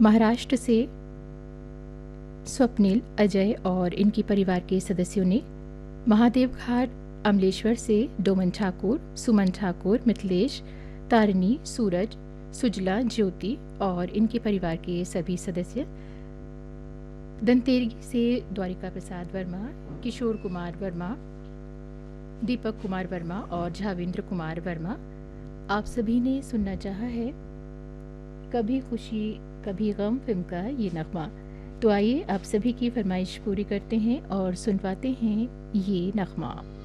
महाराष्ट्र से स्वप्निल, अजय और इनके परिवार के सदस्यों ने, महादेव घाट अमलेश्वर से डोमन ठाकुर, सुमन ठाकुर, मिथिलेश, तारिणी, सूरज, सुजला, ज्योति और इनके परिवार के सभी सदस्य, दंतेरी से द्वारिका प्रसाद वर्मा, किशोर कुमार वर्मा, दीपक कुमार वर्मा और झावेंद्र कुमार वर्मा, आप सभी ने सुनना चाहा है कभी खुशी कभी गम फिल्म का ये नगमा। तो आइए आप सभी की फरमाइश पूरी करते हैं और सुनवाते हैं ये नगमा।